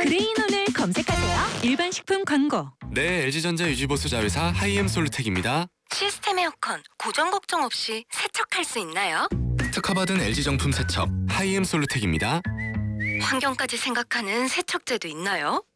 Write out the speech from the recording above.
그레인온을 검색하세요. 일반 식품 광고. 네, LG전자 유지보수 자회사 하이엠 솔루텍입니다. 시스템 에어컨 고장 걱정 없이 세척할 수 있나요? 특허받은 LG 정품 세척 하이엠 솔루텍입니다. 환경까지 생각하는 세척제도 있나요?